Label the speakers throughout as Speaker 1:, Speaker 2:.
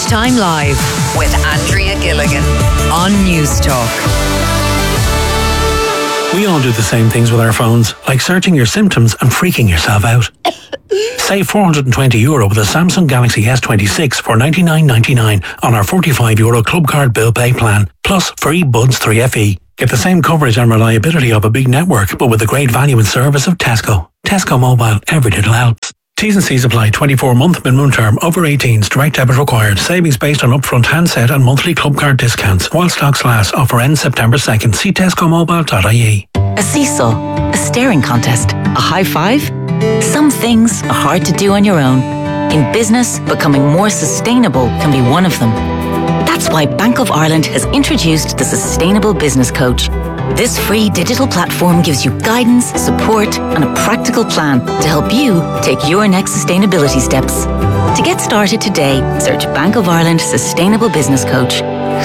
Speaker 1: Lunchtime Live with Andrea Gilligan on News Talk.
Speaker 2: We all do the same things with our phones, like searching your symptoms and freaking yourself out. Save €420 with a Samsung Galaxy S26 for $99.99 on our €45 Club Card Bill Pay plan, plus free Buds 3FE. Get the same coverage and reliability of a big network, but with the great value and service of Tesco. Tesco Mobile, every little helps. T's and C's apply. 24-month minimum term. Over 18s. Direct debit required. Savings based on upfront handset and monthly club card discounts. While stocks last. Offer ends September 2nd. See tescomobile.ie.
Speaker 3: A seesaw, a staring contest, a high five. Some things are hard to do on your own. In business, becoming more sustainable can be one of them. That's why Bank of Ireland has introduced the Sustainable Business Coach. This free digital platform gives you guidance, support, and a practical plan to help you take your next sustainability steps. To get started today, search Bank of Ireland Sustainable Business Coach.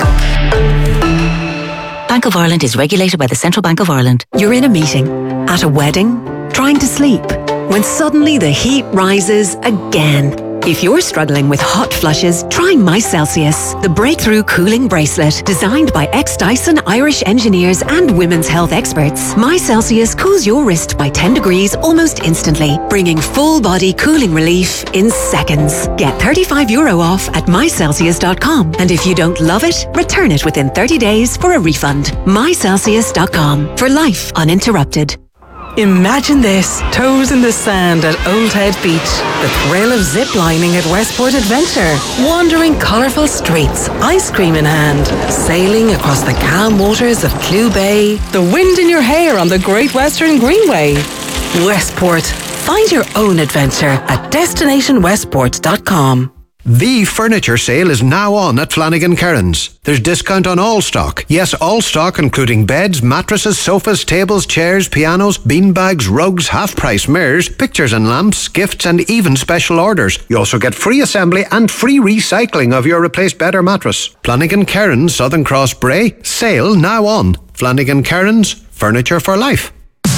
Speaker 3: Bank of Ireland is regulated by the Central Bank of Ireland.
Speaker 4: You're in a meeting, at a wedding, trying to sleep, when suddenly the heat rises again. If you're struggling with hot flushes, try MyCelsius, the breakthrough cooling bracelet designed by ex-Dyson Irish engineers and women's health experts. MyCelsius cools your wrist by 10 degrees almost instantly, bringing full-body cooling relief in seconds. Get €35 off at mycelsius.com, and if you don't love it, return it within 30 days for a refund. mycelsius.com, for life uninterrupted.
Speaker 5: Imagine this, toes in the sand at Old Head Beach. The thrill of zip-lining at Westport Adventure. Wandering colourful streets, ice cream in hand. Sailing across the calm waters of Clew Bay. The wind in your hair on the Great Western Greenway. Westport. Find your own adventure at destinationwestport.com.
Speaker 6: The furniture sale is now on at Flanagan Kerins. There's discount on all stock. Yes, all stock including beds, mattresses, sofas, tables, chairs, pianos, beanbags, rugs, half-price mirrors, pictures and lamps, gifts and even special orders. You also get free assembly and free recycling of your replaced bed or mattress. Flanagan Kerins, Southern Cross Bray. Sale now on. Flanagan Kerins, furniture for life.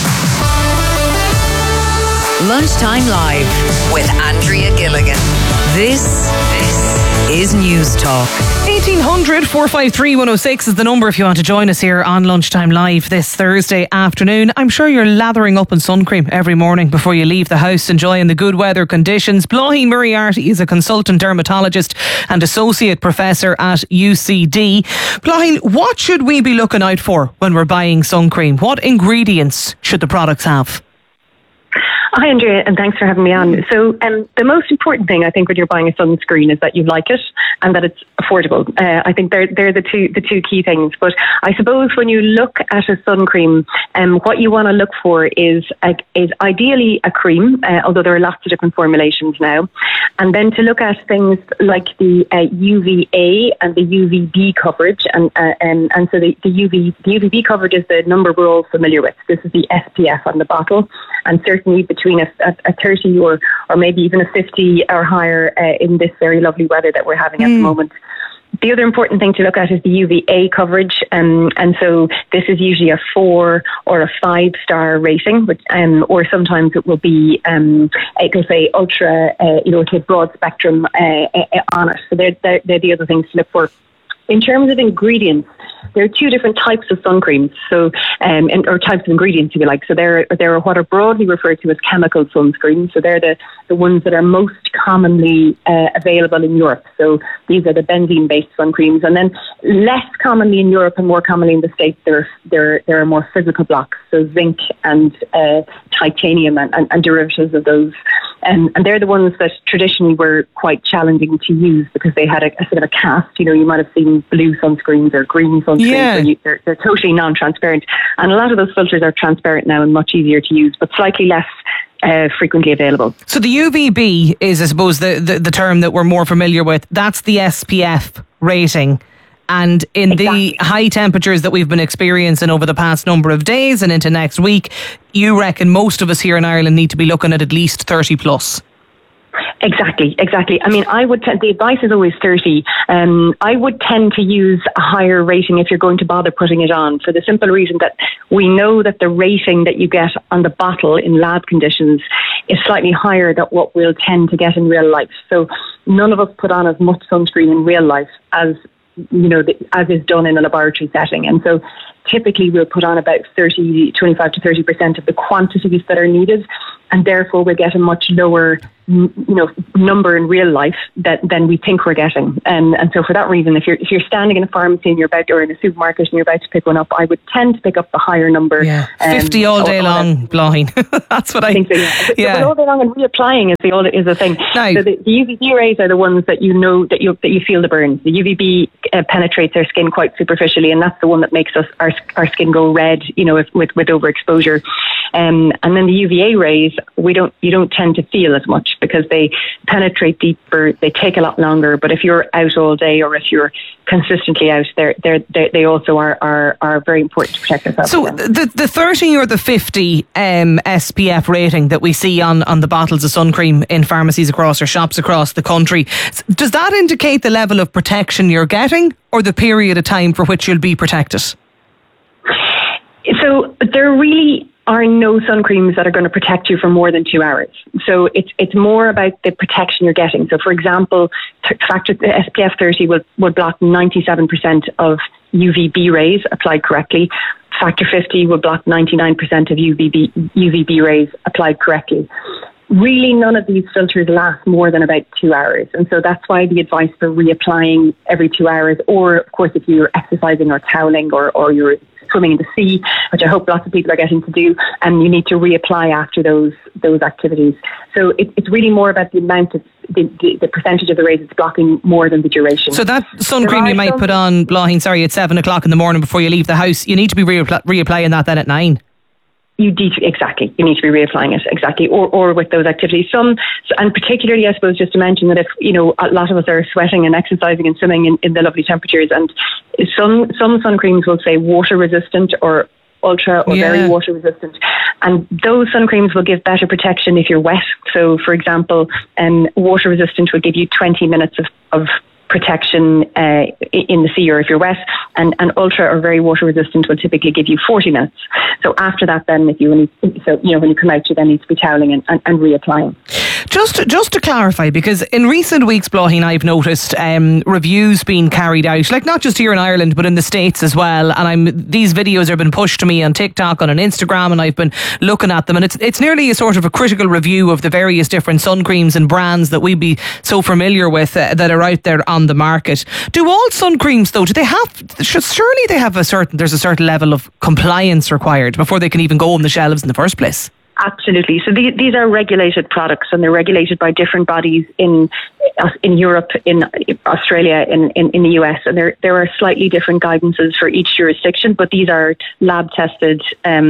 Speaker 1: Lunchtime Live with Andrea Gilligan. This is News Talk.
Speaker 7: 1800 453 106 is the number if you want to join us here on Lunchtime Live this Thursday afternoon. I'm sure you're lathering up in sun cream every morning before you leave the house, enjoying the good weather conditions. Bláithín Moriarty is a consultant dermatologist and associate professor at UCD. Bláithín, what should we be looking out for when we're buying sun cream? What ingredients should the products have?
Speaker 8: Hi, Andrea, and thanks for having me on. So the most important thing, I think, when you're buying a sunscreen is that you like it and that it's affordable. I think they're the two key things. But I suppose when you look at a sun cream, what you want to look for is ideally a cream, although there are lots of different formulations now. And then to look at things like the UVA and the UVB coverage. And so the UVB coverage is the number we're all familiar with. This is the SPF on the bottle. And certainly between a 30 or maybe even a 50 or higher in this very lovely weather that we're having at the moment. The other important thing to look at is the UVA coverage, and so this is usually a 4 or a 5-star rating, which, or sometimes it will be, it will say ultra, to broad spectrum on it. So they're the other things to look for. In terms of ingredients, there are two different types of sun creams, or types of ingredients, if you like. So there are what are broadly referred to as chemical sunscreens. So they're the ones that are most commonly available in Europe. So these are the benzene-based sun creams. And then less commonly in Europe and more commonly in the States, there are more physical blocks, so zinc and titanium and derivatives of those. And they're the ones that traditionally were quite challenging to use because they had a sort of a cast. You might have seen blue sunscreens or green sunscreens. Yeah. They're totally non-transparent. And a lot of those filters are transparent now and much easier to use, but slightly less frequently available.
Speaker 7: So the UVB is, I suppose, the term that we're more familiar with. That's the SPF rating. And in the high temperatures that we've been experiencing over the past number of days and into next week, you reckon most of us here in Ireland need to be looking at least 30 plus?
Speaker 8: Exactly. I mean, the advice is always 30. I would tend to use a higher rating if you're going to bother putting it on, for the simple reason that we know that the rating that you get on the bottle in lab conditions is slightly higher than what we'll tend to get in real life. So none of us put on as much sunscreen in real life as is done in a laboratory setting. And so typically we'll put on about 25 to 30% of the quantities that are needed, and therefore we'll get a much lower number in real life than we think we're getting. And so for that reason, if you're standing in a pharmacy and or in a supermarket and you're about to pick one up, I would tend to pick up the higher number.
Speaker 7: Yeah, 50 all day long, Bláithín. That's what I think. So,
Speaker 8: yeah. But all day long and reapplying is the thing.
Speaker 7: Now,
Speaker 8: so the UVB rays are the ones that you know that you feel the burns. The UVB penetrates our skin quite superficially, and that's the one that makes our skin go red, with overexposure. And then the UVA rays, you don't tend to feel as much because they penetrate deeper, they take a lot longer. But if you're out all day or if you're consistently out, they also are very important to protect ourselves.
Speaker 7: So the 30 or the 50 SPF rating that we see on the bottles of sun cream in pharmacies across or shops across the country, does that indicate the level of protection you're getting or the period of time for which you'll be protected?
Speaker 8: So there really are no sun creams that are going to protect you for more than 2 hours. So it's more about the protection you're getting. So for example, SPF 30 will block 97% of UVB rays applied correctly. Factor 50 will block 99% of UVB rays applied correctly. Really, none of these filters last more than about 2 hours. And so that's why the advice for reapplying every 2 hours, or of course if you're exercising or toweling or you're swimming in the sea, which I hope lots of people are getting to do, and you need to reapply after those activities. So it's really more about the amount of the percentage of the rays it's blocking more than the duration.
Speaker 7: So that sun cream you might put on, Bláithín, at 7 o'clock in the morning before you leave the house, you need to be reapplying that then at 9.
Speaker 8: You need to be reapplying it, exactly, or with those activities. And particularly, I suppose, just to mention that if, a lot of us are sweating and exercising and swimming in the lovely temperatures, and some sun creams will say water resistant or ultra or very water resistant, and those sun creams will give better protection if you're wet. So, for example, water resistant will give you 20 minutes of protection in the sea or if you're wet, and ultra or very water resistant will typically give you 40 minutes. So after that, then when you come out, you then need to be toweling and reapplying.
Speaker 7: Just to clarify, because in recent weeks, Bláithín, I've noticed reviews being carried out, like not just here in Ireland but in the States as well, and these videos have been pushed to me on TikTok and on Instagram, and I've been looking at them, and it's nearly a sort of a critical review of the various different sun creams and brands that we'd be so familiar with that are out there on the market. Do all sun creams, though, surely they have there's a certain level of compliance required before they can even go on the shelves in the first place?
Speaker 8: Absolutely. So these are regulated products, and they're regulated by different bodies in Europe, in Australia, in the US, and there are slightly different guidances for each jurisdiction. But these are lab tested,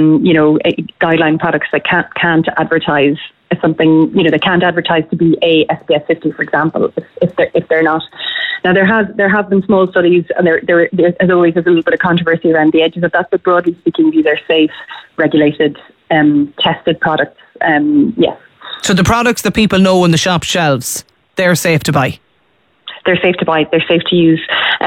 Speaker 8: guideline products that can't advertise something. They can't advertise to be a SPF 50, for example, if they're not. Now there have been small studies, and there as always is a little bit of controversy around the edges of that. But broadly speaking, these are safe, regulated, tested products. Yes. So
Speaker 7: the products that people know on the shop shelves, they're safe to buy.
Speaker 8: They're safe to buy. They're safe to use.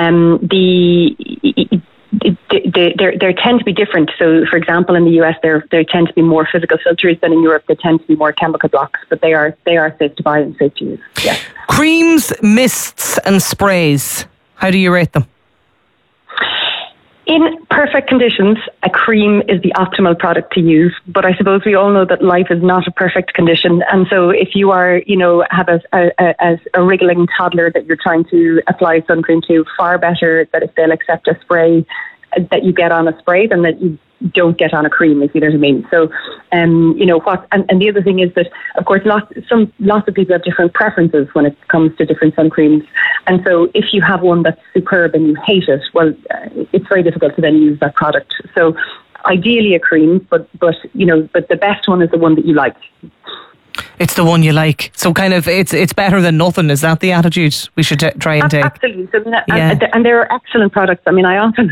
Speaker 8: They tend to be different. So, for example, in the US, there tend to be more physical filters than in Europe. There tend to be more chemical blocks, but they are safe to buy and safe to use. Yeah.
Speaker 7: Creams, mists, and sprays. How do you rate them?
Speaker 8: In perfect conditions, a cream is the optimal product to use. But I suppose we all know that life is not a perfect condition. And so if you are, have a wriggling toddler that you're trying to apply sun cream to, far better that if they'll accept a spray, that you get on a spray than that you don't get on a cream, if you know what I mean. So, and the other thing is that, of course, lots of people have different preferences when it comes to different sun creams. And so if you have one that's superb and you hate it, well, it's very difficult to then use that product. So ideally a cream, but the best one is the one that you like.
Speaker 7: It's the one you like. So kind of, it's better than nothing. Is that the attitude we should try and take?
Speaker 8: Absolutely. So, and there are excellent products. I mean, I often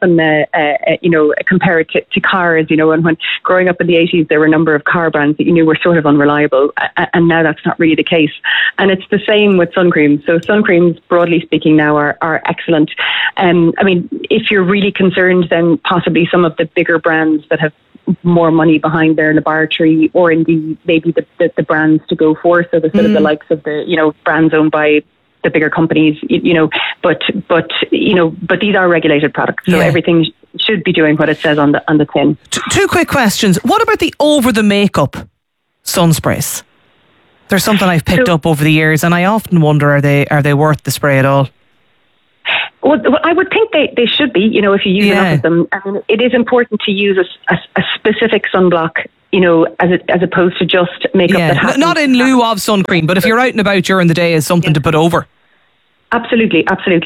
Speaker 8: compare it to cars. And when growing up in the 80s, there were a number of car brands that you knew were sort of unreliable, and now that's not really the case. And it's the same with sun creams. So sun creams, broadly speaking, now are excellent. I mean, if you're really concerned, then possibly some of the bigger brands that have more money behind their laboratory, or indeed maybe the brands to go for, so the sort of the likes of the brands owned by the bigger companies, but these are regulated products, so everything should be doing what it says on the tin.
Speaker 7: Two quick questions. What about the over the makeup sun sprays? There's something I've picked up over the years, and I often wonder, are they worth the spray at all?
Speaker 8: Well, I would think they should be, if you use enough of them. I mean, it is important to use a specific sunblock, as opposed to just makeup that happens. Not in lieu of sun cream, but if you're out and about during the day as something to put over. Absolutely.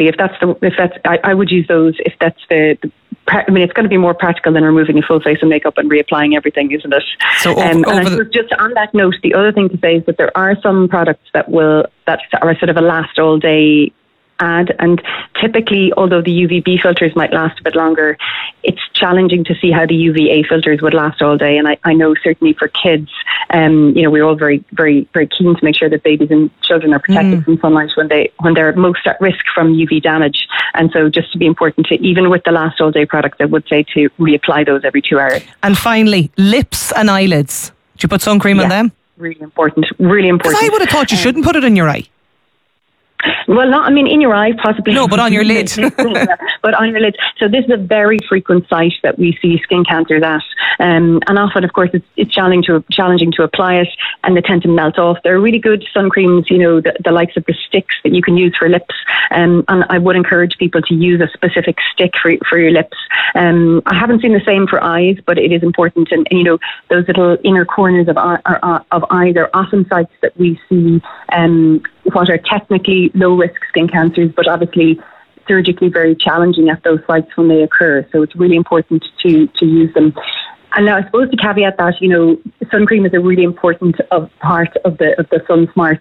Speaker 8: I would use those if that's I mean, it's going to be more practical than removing a full face of makeup and reapplying everything, isn't it? So and I suppose just on that note, the other thing to say is that there are some products that are sort of a last all day ad, and typically, although the UVB filters might last a bit longer, it's challenging to see how the UVA filters would last all day. And I know certainly for kids, we're all very, very, very keen to make sure that babies and children are protected from sunlight when they're most at risk from UV damage. And so just to be important to, even with the last all day products, I would say to reapply those every 2 hours. And finally, lips and eyelids. Do you put sun cream on them? Really important. Because I would have thought you shouldn't put it in your eye. Well, in your eye, possibly. No, but on your lid. But on your lid. So this is a very frequent site that we see skin cancers at. And often, of course, it's challenging to apply it, and they tend to melt off. There are really good sun creams, the likes of the sticks that you can use for lips. And I would encourage people to use a specific stick for your lips. I haven't seen the same for eyes, but it is important. And those little inner corners of eyes are often sites that we see what are technically low-risk skin cancers, but obviously surgically very challenging at those sites when they occur. So it's really important to use them. And now I suppose to caveat that, sun cream is a really important part of the SunSmart,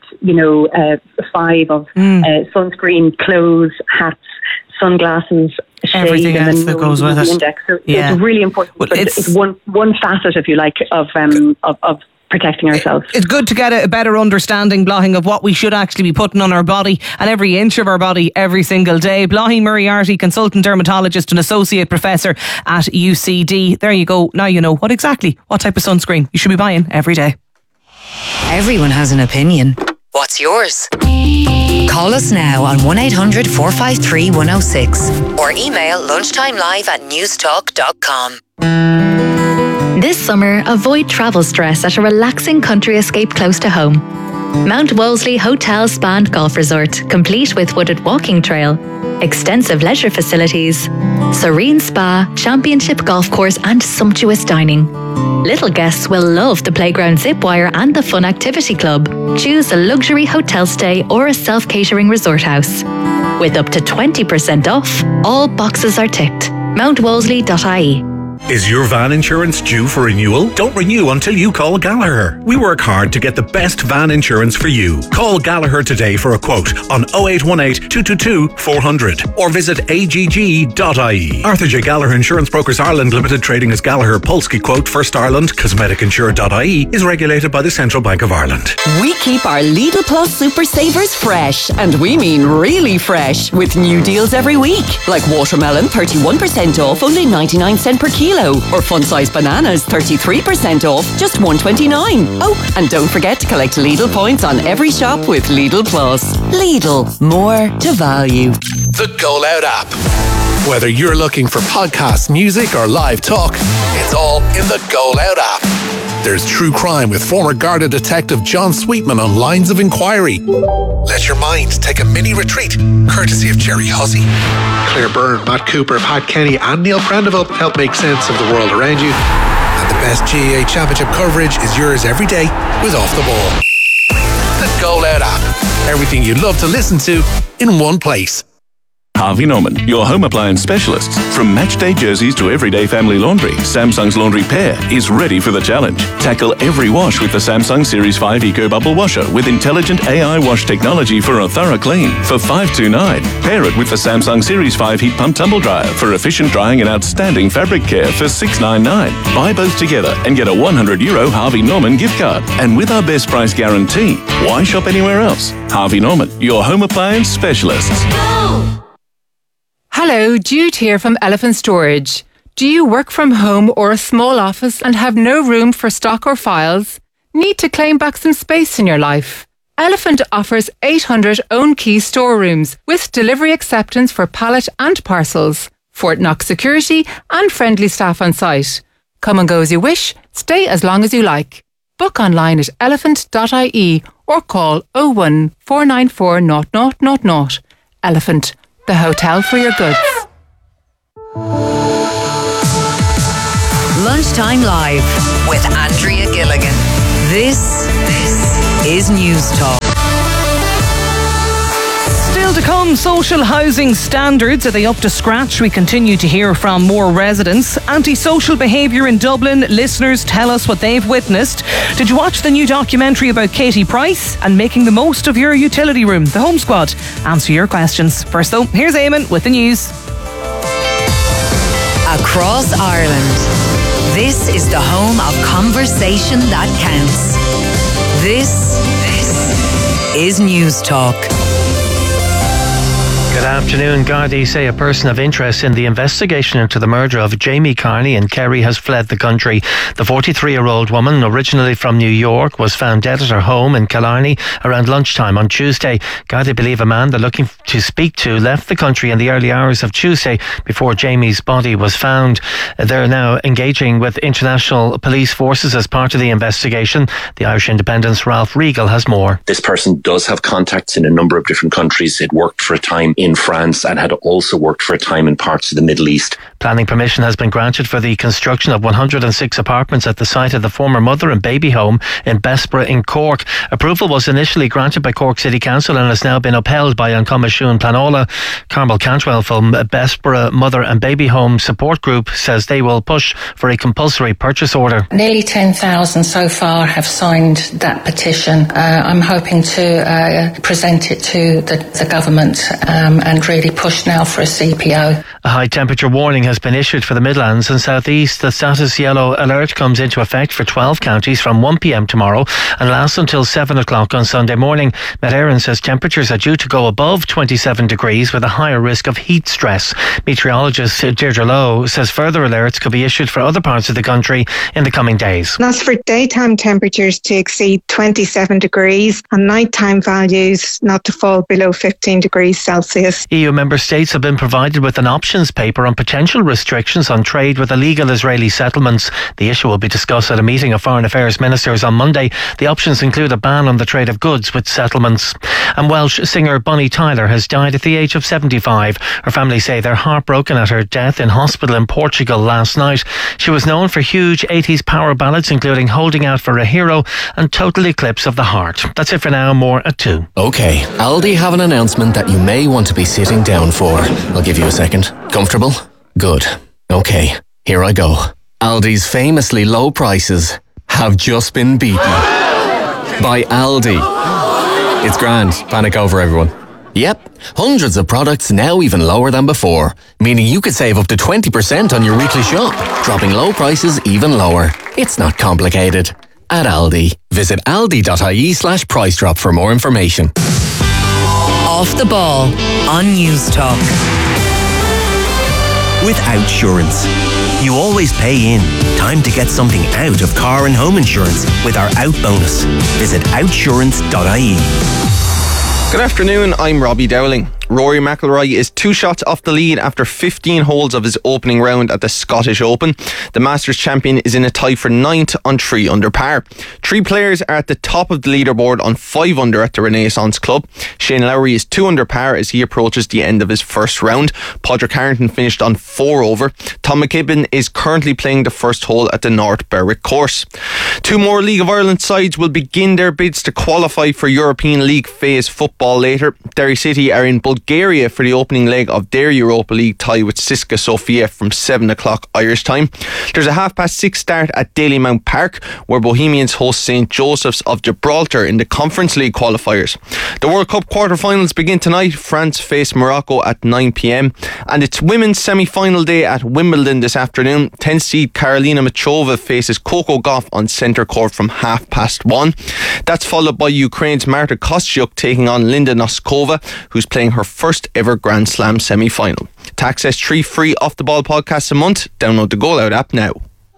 Speaker 8: 5 of sunscreen, clothes, hats, sunglasses, shade, everything else that goes with it. Index. So it's really important. Well, it's one facet, if you like, of protecting ourselves. It's good to get a better understanding, Bláthnaid, of what we should actually be putting on our body and every inch of our body every single day. Bláthnaid Moriarty, consultant dermatologist and associate professor at UCD. There you go. Now you know what type of sunscreen you should be buying every day.
Speaker 1: Everyone has an opinion. What's yours? Call us now on 1800 453 106 or email lunchtimelive@newstalk.com.
Speaker 9: This summer, avoid travel stress at a relaxing country escape close to home. Mount Wolseley Hotel Spa and Golf Resort, complete with wooded walking trail, extensive leisure facilities, serene spa, championship golf course and sumptuous dining. Little guests will love the playground zip wire and the fun activity club. Choose a luxury hotel stay or a self-catering resort house. With up to 20% off, all boxes are ticked. mountwolseley.ie.
Speaker 10: Is your van insurance due for renewal? Don't renew until you call Gallagher. We work hard to get the best van insurance for you. Call Gallagher today for a quote on 0818 222 400 or visit agg.ie. Arthur J. Gallagher Insurance Brokers Ireland Limited, trading as Gallagher, Polski Quote, First Ireland, CosmeticInsure.ie, is regulated by the Central Bank of Ireland.
Speaker 11: We keep our Lidl Plus Super Savers fresh, and we mean really fresh, with new deals every week. Like watermelon, 31% off, only 99 cents per kilo. Or fun-sized bananas, 33% off, just $1.29. Oh, and don't forget to collect Lidl points on every shop with Lidl Plus. Lidl, more to value.
Speaker 12: The Go Loud app. Whether you're looking for podcasts, music or live talk, it's all in the Go Loud app. There's true crime with former Garda detective John Sweetman on Lines of Inquiry. Let your mind take a mini retreat, courtesy of Jerry Hussey.
Speaker 6: Claire Byrne, Matt Cooper, Pat Kenny and Neil Prendeville help make sense of the world around you.
Speaker 12: And the best GAA Championship coverage is yours every day with Off the Ball. The Go Loud app. Everything you'd love to listen to in one place.
Speaker 13: Harvey Norman, your home appliance specialists. From matchday jerseys to everyday family laundry, Samsung's Laundry Pair is ready for the challenge. Tackle every wash with the Samsung Series 5 Eco Bubble Washer with intelligent AI wash technology for a thorough clean for $529. Pair it with the Samsung Series 5 Heat Pump Tumble Dryer for efficient drying and outstanding fabric care for $699. Buy both together and get a €100 Harvey Norman gift card. And with our best price guarantee, why shop anywhere else? Harvey Norman, your home appliance specialists.
Speaker 14: Hello, Jude here from Elephant Storage. Do you work from home or a small office and have no room for stock or files? Need to claim back some space in your life? Elephant offers 800 own key storerooms with delivery acceptance for pallet and parcels, Fort Knox security and friendly staff on site. Come and go as you wish, stay as long as you like. Book online at elephant.ie or call 01 494 0000. Elephant, the hotel for your goods.
Speaker 1: Lunchtime Live with Andrea Gilligan. This is News Talk.
Speaker 7: Still to come, social housing standards. Are they up to scratch? We continue to hear from more residents. Antisocial behaviour in Dublin. Listeners tell us what they've witnessed. Did you watch the new documentary about Katie Price and making the most of your utility room? The Home Squad answer your questions. First though, here's Eamon with the news.
Speaker 1: Across Ireland, this is the home of conversation that counts. This is News Talk.
Speaker 15: Good afternoon. Gardaí say a person of interest in the investigation into the murder of Jamie Carney in Kerry has fled the country. The 43-year-old woman, originally from New York, was found dead at her home in Killarney around lunchtime on Tuesday. Gardaí believe a man they're looking to speak to left the country in the early hours of Tuesday before Jamie's body was found. They're now engaging with international police forces as part of the investigation. The Irish Independent's Ralph Regal has more.
Speaker 16: This person does have contacts in a number of different countries. It worked for a time in France and had also worked for a time in parts of the Middle East.
Speaker 15: Planning permission has been granted for the construction of 106 apartments at the site of the former mother and baby home in Bessborough in Cork. Approval was initially granted by Cork City Council and has now been upheld by An Comisiún Planola. Carmel Cantwell from Bessborough Mother and Baby Home Support Group says they will push for a compulsory purchase order.
Speaker 17: Nearly 10,000 so far have signed that petition. I'm hoping to present it to the government and really push now for a CPO.
Speaker 15: A high temperature warning has been issued for the Midlands and South East. The status yellow alert comes into effect for 12 counties from 1 p.m. tomorrow and lasts until 7 o'clock on Sunday morning. Met Éireann says temperatures are due to go above 27 degrees with a higher risk of heat stress. Meteorologist Deirdre Lowe says further alerts could be issued for other parts of the country in the coming days.
Speaker 18: That's for daytime temperatures to exceed 27 degrees and nighttime values not to fall below 15 degrees Celsius.
Speaker 15: EU member states have been provided with an options paper on potential restrictions on trade with illegal Israeli settlements. The issue will be discussed at a meeting of foreign affairs ministers on Monday. The options include a ban on the trade of goods with settlements. And Welsh singer Bonnie Tyler has died at the age of 75. Her family say they're heartbroken at her death in hospital in Portugal last night. She was known for huge 80s power ballads including Holding Out for a Hero and Total Eclipse of the Heart. That's it for now. More at 2.
Speaker 19: OK, Aldi have an announcement that you may want to be sitting down for. I'll give you a second. Comfortable? Good. OK, here I go. Aldi's famously low prices have just been beaten by Aldi. It's grand. Panic over, everyone. Yep, hundreds of products now even lower than before, meaning you could save up to 20% on your weekly shop, dropping low prices even lower. It's not complicated. At Aldi, visit aldi.ie/price drop for more information.
Speaker 1: Off the ball on News Talk.
Speaker 20: With Outsurance, you always pay in. Time to get something out of car and home insurance with our Out bonus. Visit outsurance.ie.
Speaker 21: Good afternoon, I'm Robbie Dowling. Rory McIlroy is 2 shots off the lead after 15 holes of his opening round at the Scottish Open. The Masters champion is in a tie for 9th on 3 under par. 3 players are at the top of the leaderboard on 5 under at the Renaissance Club. Shane Lowry is 2 under par as he approaches the end of his first round. Padraig Harrington finished on 4 over. Tom McKibben is currently playing the first hole at the North Berwick course. 2 more League of Ireland sides will begin their bids to qualify for European League phase football later. Derry City are in Bulgaria Bulgaria for the opening leg of their Europa League tie with Siska Sofia from 7 o'clock Irish time. There's a 6:30 start at Dalymount Park, where Bohemians host St. Joseph's of Gibraltar in the Conference League qualifiers. The World Cup quarter-finals begin tonight. France face Morocco at 9 p.m. and it's women's semi-final day at Wimbledon this afternoon. 10th seed Karolina Machova faces Coco Gauff on centre court from 1:30. That's followed by Ukraine's Marta Kostyuk taking on Linda Noskova, who's playing her first ever Grand Slam semi-final. To access 3 free Off the Ball podcasts a month, download the Goal Out app now.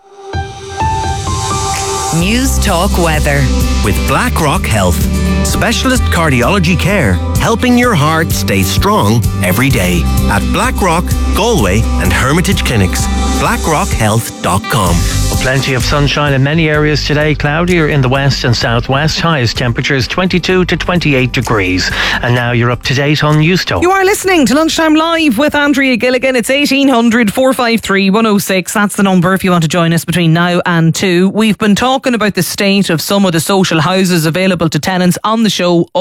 Speaker 1: News Talk Weather.
Speaker 20: With BlackRock Health. Specialist cardiology care, helping your heart stay strong every day. At BlackRock, Galway and Hermitage Clinics. BlackRockHealth.com.
Speaker 15: Plenty of sunshine in many areas today. Cloudier in the west and southwest. Highest temperatures 22 to 28 degrees. And now you're up to date on News Talk.
Speaker 7: You are listening to Lunchtime Live with Andrea Gilligan. It's 1800 453 106. That's the number if you want to join us between now and 2. We've been talking about the state of some of the social houses available to tenants on the show